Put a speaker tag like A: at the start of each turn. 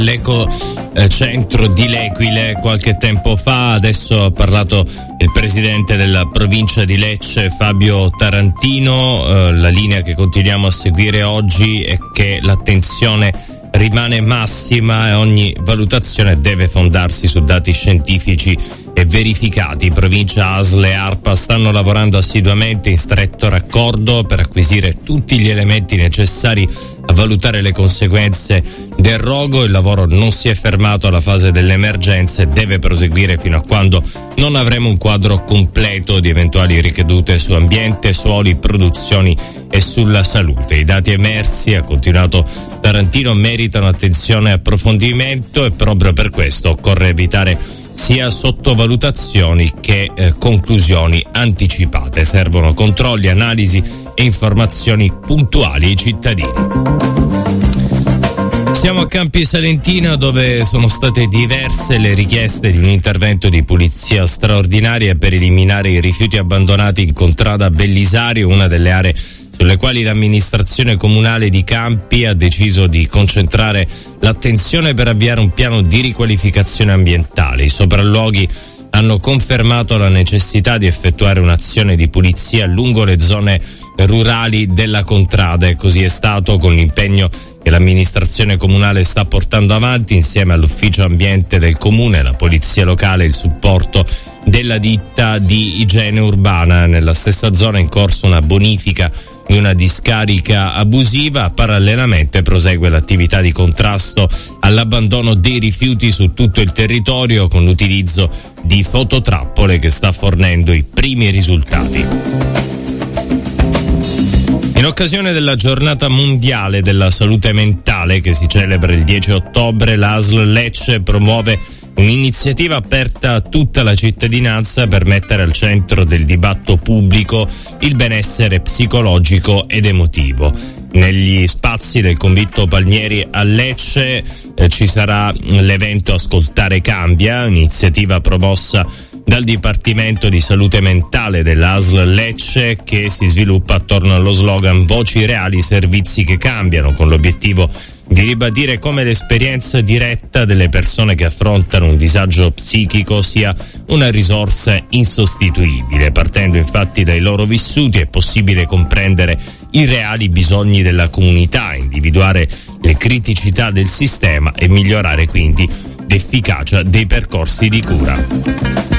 A: l'ecocentro di L'Equile qualche tempo fa. Adesso ha parlato il presidente della provincia di Lecce, Fabio Tarantino. La linea che continuiamo a seguire oggi è che l'attenzione rimane massima e ogni valutazione deve fondarsi su dati scientifici e verificati. Provincia, ASL e ARPA stanno lavorando assiduamente in stretto raccordo per acquisire tutti gli elementi necessari a valutare le conseguenze del rogo. Il lavoro non si è fermato alla fase delle emergenze e deve proseguire fino a quando non avremo un quadro completo di eventuali ricadute su ambiente, suoli, produzioni e sulla salute. I dati emersi, ha continuato Tarantino, meritano attenzione e approfondimento e proprio per questo occorre evitare sia sottovalutazioni che conclusioni anticipate. Servono controlli, analisi e informazioni puntuali ai cittadini. Siamo a Campi Salentina, dove sono state diverse le richieste di un intervento di pulizia straordinaria per eliminare i rifiuti abbandonati in contrada Bellisario, una delle aree sulle quali l'amministrazione comunale di Campi ha deciso di concentrare l'attenzione per avviare un piano di riqualificazione ambientale. I sopralluoghi hanno confermato la necessità di effettuare un'azione di pulizia lungo le zone rurali della contrada, e così è stato con l'impegno che l'amministrazione comunale sta portando avanti insieme all'ufficio ambiente del comune, la polizia locale e il supporto della ditta di igiene urbana. Nella stessa zona è in corso una bonifica di una discarica abusiva. Parallelamente prosegue l'attività di contrasto all'abbandono dei rifiuti su tutto il territorio con l'utilizzo di fototrappole che sta fornendo i primi risultati. In occasione della giornata mondiale della salute mentale che si celebra il 10 ottobre, l'ASL Lecce promuove un'iniziativa aperta a tutta la cittadinanza per mettere al centro del dibattito pubblico il benessere psicologico ed emotivo. Negli spazi del Convitto Palmieri a Lecce ci sarà l'evento Ascoltare Cambia, iniziativa promossa dal Dipartimento di Salute Mentale dell'ASL Lecce, che si sviluppa attorno allo slogan Voci reali, servizi che cambiano, con l'obiettivo di ribadire come l'esperienza diretta delle persone che affrontano un disagio psichico sia una risorsa insostituibile. Partendo infatti dai loro vissuti è possibile comprendere i reali bisogni della comunità, individuare le criticità del sistema e migliorare quindi l'efficacia dei percorsi di cura.